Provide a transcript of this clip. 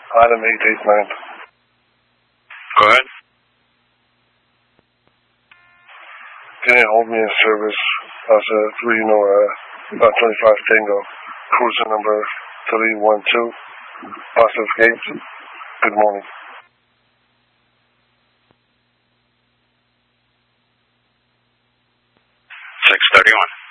Item 889. Go ahead. Can you hold me in service as a 325 Tango, cruiser number 312, Positive Gate. Good morning. 631.